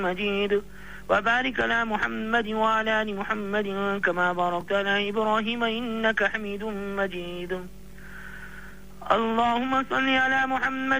مجيد وبارك على محمد وعلى آل محمد كما باركت على إبراهيم إنك حميد مجيد اللهم صل على محمد